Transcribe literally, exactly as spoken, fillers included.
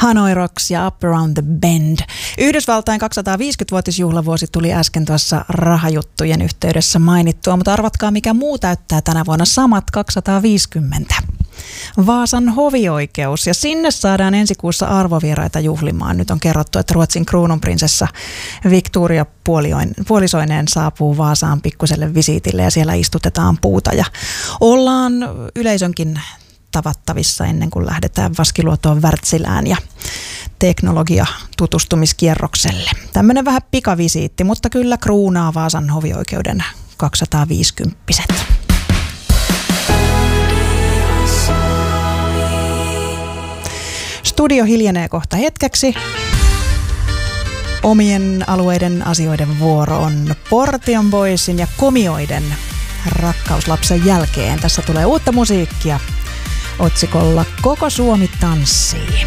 Hanoi Rocks ja Up Around the Bend. Yhdysvaltain kaksisataaviisikymmenvuotisjuhlavuosi tuli äsken tuossa rahajuttujen yhteydessä mainittua, mutta arvatkaa mikä muu täyttää tänä vuonna samat kaksisataaviisikymmentä. Vaasan hovioikeus, ja sinne saadaan ensi kuussa arvovieraita juhlimaan. Nyt on kerrottu, että Ruotsin kruununprinsessa Victoria puolisoineen saapuu Vaasaan pikkuselle visiitille ja siellä istutetaan puuta ja ollaan yleisönkin tavattavissa ennen kuin lähdetään Vaskiluotoon Wärtsilään ja teknologia-tutustumiskierrokselle. Tämmöinen vähän pikavisiitti, mutta kyllä kruunaa Vaasan hovioikeuden kaksisataaviisikymppiset. Studio hiljenee kohta hetkeksi. Omien alueiden asioiden vuoro on Portion Boysin ja Komioiden Rakkauslapsen jälkeen. Tässä tulee uutta musiikkia otsikolla Koko Suomi tanssii.